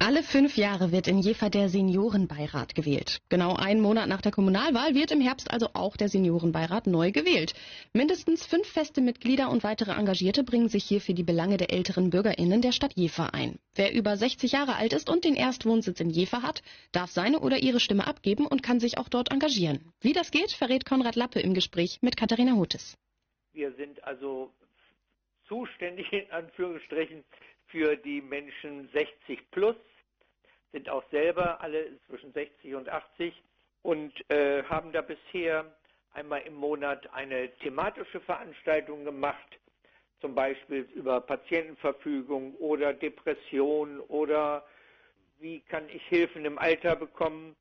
Alle 5 Jahre wird in Jever der Seniorenbeirat gewählt. Genau einen Monat nach der Kommunalwahl wird im Herbst also auch der Seniorenbeirat neu gewählt. Mindestens 5 feste Mitglieder und weitere Engagierte bringen sich hier für die Belange der älteren BürgerInnen der Stadt Jever ein. Wer über 60 Jahre alt ist und den Erstwohnsitz in Jever hat, darf seine oder ihre Stimme abgeben und kann sich auch dort engagieren. Wie das geht, verrät Konrad Lappe im Gespräch mit Katharina Hutes. Wir sind also zuständig in Anführungsstrichen für die Menschen 60 plus, sind auch selber alle zwischen 60 und 80 und haben da bisher einmal im Monat eine thematische Veranstaltung gemacht, zum Beispiel über Patientenverfügung oder Depression oder wie kann ich Hilfen im Alter bekommen,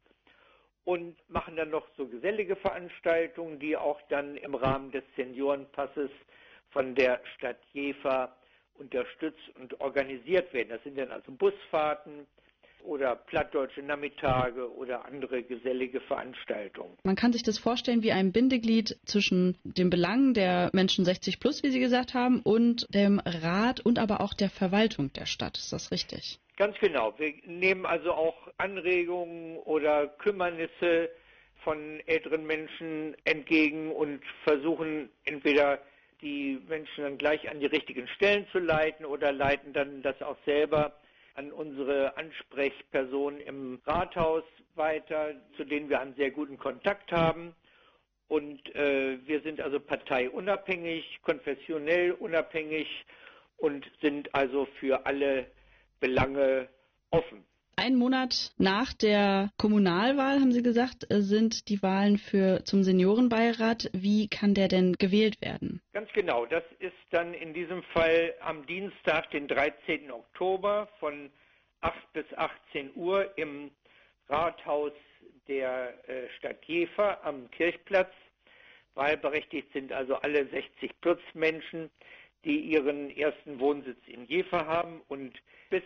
und machen dann noch so gesellige Veranstaltungen, die auch dann im Rahmen des Seniorenpasses von der Stadt Jever unterstützt und organisiert werden. Das sind dann also Busfahrten oder plattdeutsche Nachmittage oder andere gesellige Veranstaltungen. Man kann sich das vorstellen wie ein Bindeglied zwischen den Belangen der Menschen 60 plus, wie Sie gesagt haben, und dem Rat und aber auch der Verwaltung der Stadt. Ist das richtig? Ganz genau. Wir nehmen also auch Anregungen oder Kümmernisse von älteren Menschen entgegen und versuchen entweder die Menschen dann gleich an die richtigen Stellen zu leiten oder leiten dann das auch selber an unsere Ansprechpersonen im Rathaus weiter, zu denen wir einen sehr guten Kontakt haben. Und wir sind also parteiunabhängig, konfessionell unabhängig und sind also für alle Belange offen. Einen Monat nach der Kommunalwahl, haben Sie gesagt, sind die Wahlen zum Seniorenbeirat. Wie kann der denn gewählt werden? Ganz genau. Das ist dann in diesem Fall am Dienstag, den 13. Oktober von 8 bis 18 Uhr im Rathaus der Stadt Jever am Kirchplatz. Wahlberechtigt sind also alle 60 plus Menschen, die ihren ersten Wohnsitz in Jever haben, und bis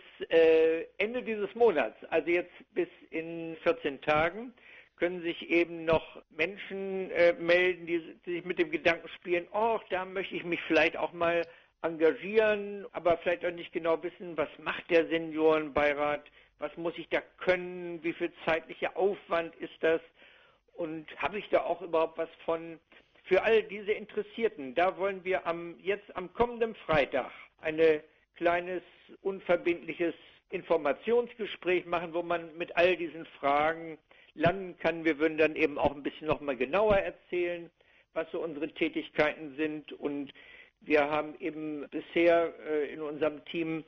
Ende dieses Monats, also jetzt bis in 14 Tagen, können sich eben noch Menschen melden, die sich mit dem Gedanken spielen, oh, da möchte ich mich vielleicht auch mal engagieren, aber vielleicht auch nicht genau wissen, was macht der Seniorenbeirat, was muss ich da können, wie viel zeitlicher Aufwand ist das und habe ich da auch überhaupt was von. Für all diese Interessierten, da wollen wir jetzt am kommenden Freitag ein kleines, unverbindliches Informationsgespräch machen, wo man mit all diesen Fragen landen kann. Wir würden dann eben auch ein bisschen noch mal genauer erzählen, was so unsere Tätigkeiten sind. Und wir haben eben bisher in unserem Team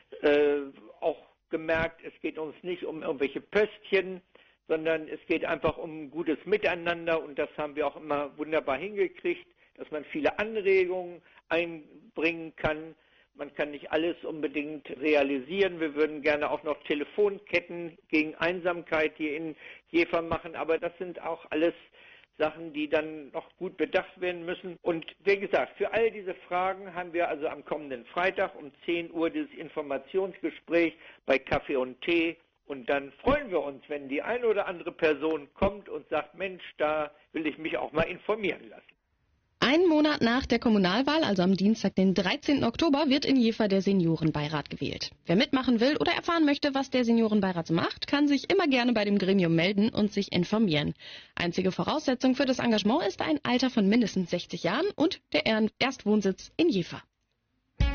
auch gemerkt, es geht uns nicht um irgendwelche Pöstchen, sondern es geht einfach um gutes Miteinander, und das haben wir auch immer wunderbar hingekriegt, dass man viele Anregungen einbringen kann. Man kann nicht alles unbedingt realisieren. Wir würden gerne auch noch Telefonketten gegen Einsamkeit hier in Jever machen, aber das sind auch alles Sachen, die dann noch gut bedacht werden müssen. Und wie gesagt, für all diese Fragen haben wir also am kommenden Freitag um 10 Uhr dieses Informationsgespräch bei Kaffee und Tee. Und dann freuen wir uns, wenn die eine oder andere Person kommt und sagt, Mensch, da will ich mich auch mal informieren lassen. Einen Monat nach der Kommunalwahl, also am Dienstag, den 13. Oktober, wird in Jever der Seniorenbeirat gewählt. Wer mitmachen will oder erfahren möchte, was der Seniorenbeirat so macht, kann sich immer gerne bei dem Gremium melden und sich informieren. Einzige Voraussetzung für das Engagement ist ein Alter von mindestens 60 Jahren und der Erstwohnsitz in Jever.